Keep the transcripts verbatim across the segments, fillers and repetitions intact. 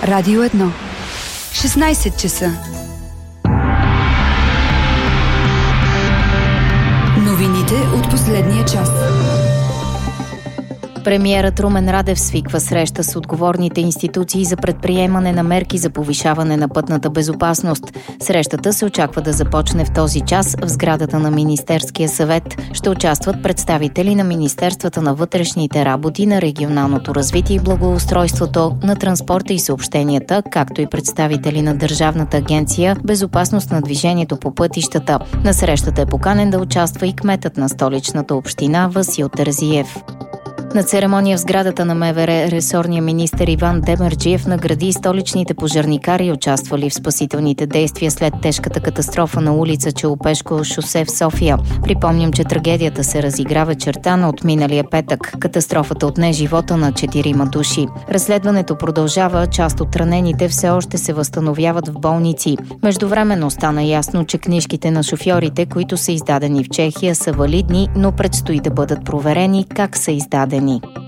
Радио едно. шестнайсет часа. Новините от последния час. Премиерът Румен Радев свиква среща с отговорните институции за предприемане на мерки за повишаване на пътната безопасност. Срещата се очаква да започне в този час в сградата на Министерския съвет. Ще участват представители на Министерствата на вътрешните работи, на регионалното развитие и благоустройството, на транспорта и съобщенията, както и представители на Държавната агенция Безопасност на движението по пътищата. На срещата е поканен да участва и кметът на столичната община Васил Терзиев. На церемония в сградата на МВР ресорният министър Иван Демерджиев награди столичните пожарникари, участвали в спасителните действия след тежката катастрофа на улица Челопешко шосе в София. Припомням, че трагедията се разигра вечерта на отминалия петък. Катастрофата отне живота на четирима души. Разследването продължава, част от ранените все още се възстановяват в болници. Междувременно стана ясно, че книжките на шофьорите, които са издадени в Чехия, са валидни, но предстои да бъдат проверени как са издадени.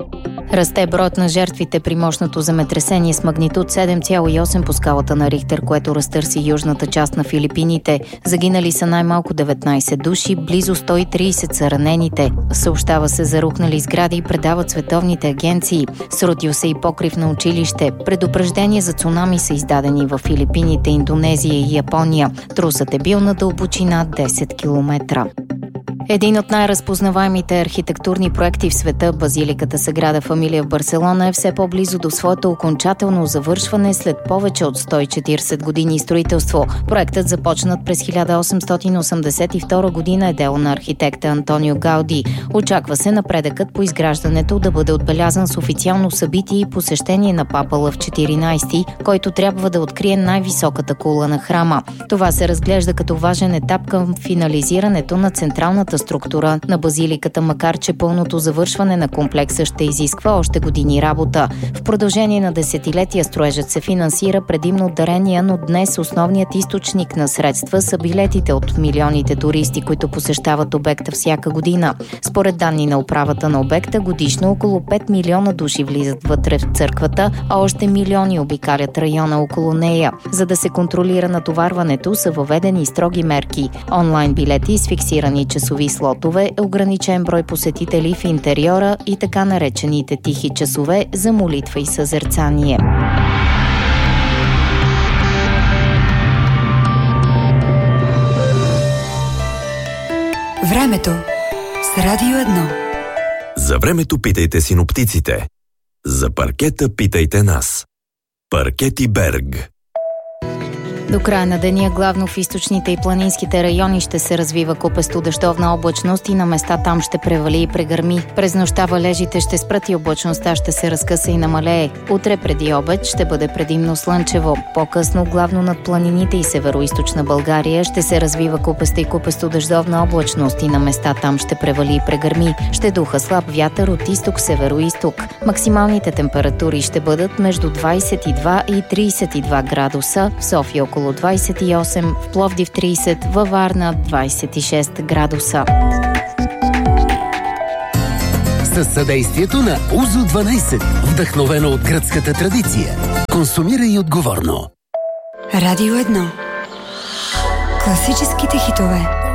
Расте броят на жертвите при мощното земетресение с магнитуд седем цяло и осем по скалата на Рихтер, което разтърси южната част на Филипините. Загинали са най-малко деветнайсет души, близо сто и трийсет са ранените. Съобщава се за рухнали сгради и предават световните агенции. Срутил се и покрив на училище. Предупреждения за цунами са издадени в Филипините, Индонезия и Япония. Трусът е бил на дълбочина десет километра. Един от най-разпознаваемите архитектурни проекти в света, базиликата Саграда Фамилия в Барселона, е все по-близо до своето окончателно завършване след повече от сто и четирийсет години строителство. Проектът, започнат през хиляда осемстотин осемдесет и втора година, е дело на архитекта Антонио Гауди. Очаква се напредъкът по изграждането да бъде отбелязан с официално събитие и посещение на папа Лъв четиринайсети, който трябва да открие най-високата кула на храма. Това се разглежда като важен етап към финализирането на централната структура на базиликата, макар че пълното завършване на комплекса ще изисква още години работа. В продължение на десетилетия строежът се финансира предимно от дарения, но днес основният източник на средства са билетите от милионите туристи, които посещават обекта всяка година. Според данни на управата на обекта, годишно около пет милиона души влизат вътре в църквата, а още милиони обикалят района около нея. За да се контролира натоварването, са въведени строги мерки. Онлайн билети с фиксирани часови слотове, ограничен брой посетители в интериора и така наречените тихи часове за молитва и съзерцание. Времето с Радио едно. За времето питайте синоптиците. За паркета питайте нас. Паркети Берг. До края на деня главно в източните и планинските райони ще се развива купесто дъждовна облачност и на места там ще превали и прегърми. През нощта валежите ще спрат и облачността ще се разкъса и намалее. Утре преди обед ще бъде предимно слънчево. По-късно главно над планините и североизточна България ще се развива купеста и купесто дъждовна облачност и на места там ще превали и прегърми. Ще духа слаб вятър от изток-североизток. Максималните температури ще бъдат между двайсет и два и трийсет и два градуса, в София около двайсет и осем, в Пловдив трийсет, във Варна двайсет и шест градуса. Със съдействието на Узо дванайсет, вдъхновено от гръцката традиция. Консумирай отговорно. Радио едно. Класическите хитове.